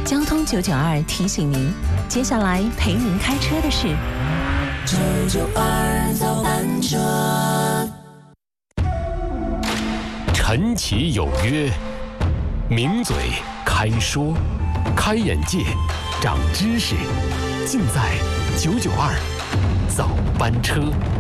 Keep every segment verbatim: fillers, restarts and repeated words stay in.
交通九九二提醒您，接下来陪您开车的是九九二早班车。 晨起有约，名嘴开说，开眼界，长知识，尽在九九二早班车。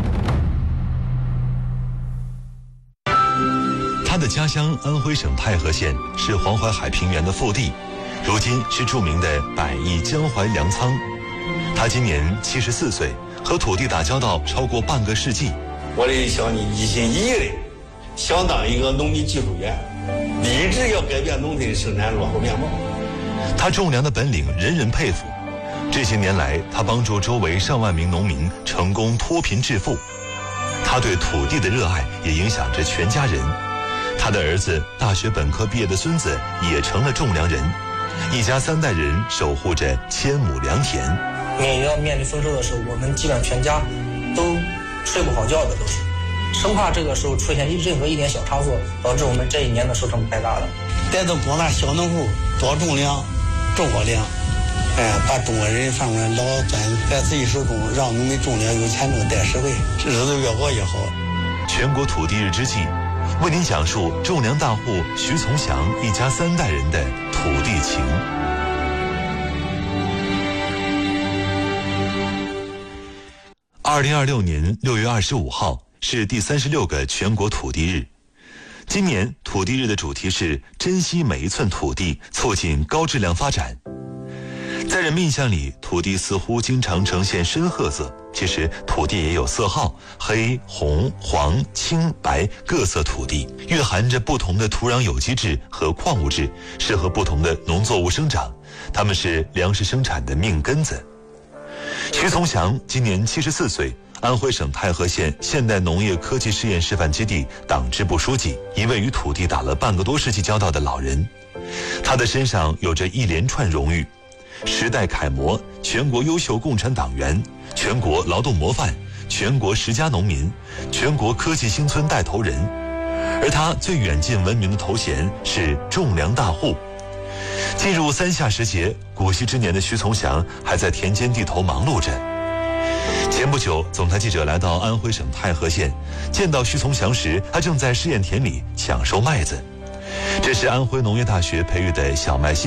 他的家乡安徽省太和县是黄淮海平原的腹地，如今是著名的百亿江淮粮仓。他今年七十四岁，和土地打交道超过半个世纪。 我的想你一心一意的想当一个农民技术员，立志要改变农村生产落后面貌。 他种粮的本领人人佩服。这些年来，他帮助周围上万名农民成功脱贫致富。他对土地的热爱也影响着全家人。他的儿子大学本科毕业的孙子也成了种粮人，一家三代人守护着千亩良田。 每要面临丰收的时候，我们基本上全家都睡不好觉的，都是生怕这个时候出现任何一点小差错，导致我们这一年的收成太大了。 带动广大小农户多种粮，种好粮，哎，把中国人上面老钻在自己手中，让农民种粮有钱挣带实惠，日子越过越好。 全国土地日之际，为您讲述种粮大户徐从祥一家三代人的土地情。二零二六年六月二十五号是第三十六个全国土地日。今年土地日的主题是珍惜每一寸土地，促进高质量发展。在人们印象里，土地似乎经常呈现深褐色，其实土地也有色号，黑、红、黄、青、白各色土地，蕴含着不同的土壤有机质和矿物质，适合不同的农作物生长，它们是粮食生产的命根子。徐从祥今年七十四岁，安徽省太和县现代农业科技试验示范基地党支部书记，一位与土地打了半个多世纪交道的老人。他的身上有着一连串荣誉：时代楷模、全国优秀共产党员、全国劳动模范、全国十佳农民、全国科技新村带头人。而他最远近闻名的头衔是种粮大户。进入三夏时节，古稀之年的徐从祥还在田间地头忙碌着。前不久，总台记者来到安徽省太和县，见到徐从祥时，他正在试验田里抢收麦子。这是安徽农业大学培育的小麦